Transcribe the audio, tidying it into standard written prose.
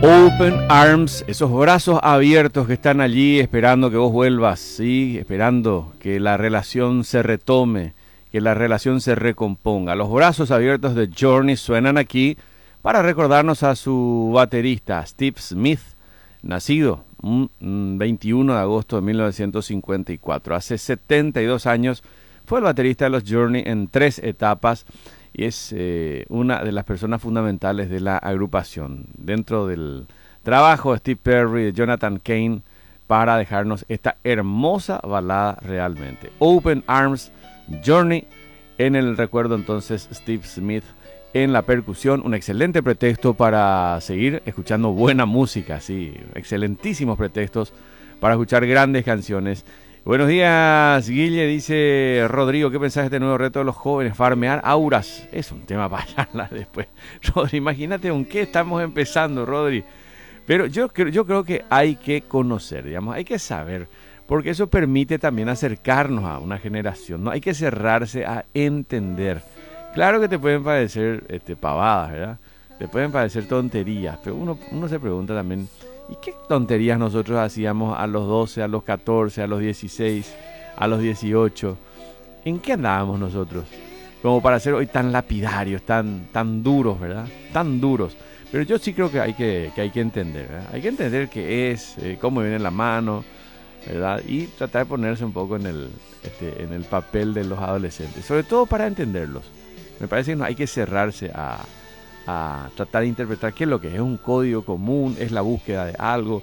Open Arms, esos brazos abiertos que están allí esperando que vos vuelvas, ¿sí? Esperando que la relación se retome, que la relación se recomponga. Los brazos abiertos de Journey suenan aquí para recordarnos a su baterista, Steve Smith, nacido un 21 de agosto de 1954. Hace 72 años fue el baterista de los Journey en 3 etapas y es una de las personas fundamentales de la agrupación. Dentro del trabajo de Steve Perry, de Jonathan Cain, para dejarnos esta hermosa balada realmente. Open Arms, Journey, en el recuerdo entonces Steve Smith en la percusión. Un excelente pretexto para seguir escuchando buena música, sí, excelentísimos pretextos para escuchar grandes canciones. Buenos días, Guille, dice Rodrigo, ¿qué pensás de este nuevo reto de los jóvenes? Farmear auras, es un tema para hablar después. Rodri, imagínate con qué estamos empezando, Rodri. Pero yo creo que hay que conocer, digamos, hay que saber, porque eso permite también acercarnos a una generación, no hay que cerrarse a entender. Claro que te pueden parecer pavadas, ¿verdad? Te pueden parecer tonterías, pero uno se pregunta también, ¿y qué tonterías nosotros hacíamos a los 12, a los 14, a los 16, a los 18? ¿En qué andábamos nosotros? Como para ser hoy tan lapidarios, tan duros, ¿verdad? Tan duros. Pero yo sí creo que hay que entender, ¿verdad? Hay que entender qué es, cómo viene la mano, ¿verdad? Y tratar de ponerse un poco en el papel de los adolescentes, sobre todo para entenderlos. Me parece que no hay que cerrarse a tratar de interpretar qué es lo que es un código común, es la búsqueda de algo,